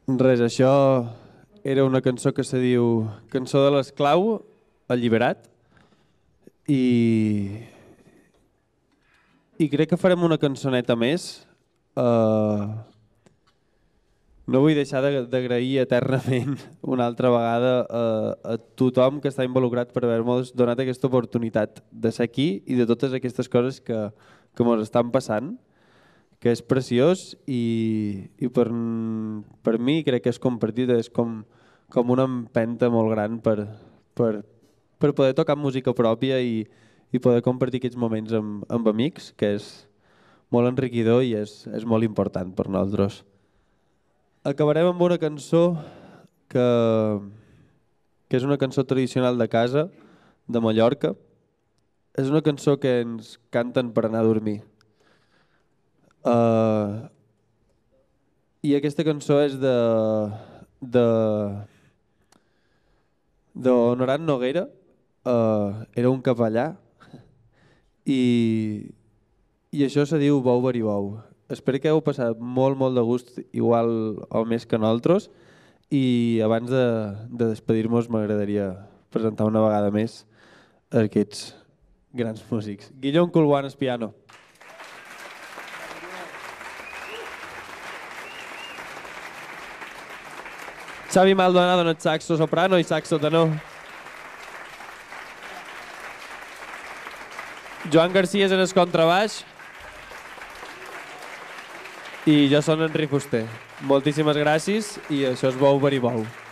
Res, això era una cançó que se diu Cançó de l'esclau, alliberat, i crec que farem una cançoneta més. No vull deixar d'agrair eternament una altra vegada a tothom que està involucrat per haver-nos donat aquesta oportunitat de ser aquí i de totes aquestes coses que ens estan passant, que és preciós i per mi crec que és compartit, és com una empenta molt gran per poder tocar música pròpia i poder compartir aquests moments amb amics, que és molt enriquidor i és molt important per nosaltres. Acabarem amb una cançó que és una cançó tradicional de casa, de Mallorca. És una cançó que ens canten per anar a dormir. I aquesta cançó és d'Honorat Noguera, era un capellà, i això se diu Bou verí bou. Espero que heu passat molt de gust, igual o més que nosaltres, i abans de despedir-nos m'agradaria presentar una vegada més aquests grans músics. Guillaume Colbuanes, piano. Xavi Maldonado en el saxo soprano i saxo tenor. Joan García en el contrabaix. I jo soc Enric Fuster. Moltíssimes gràcies i això és Bou verí bou.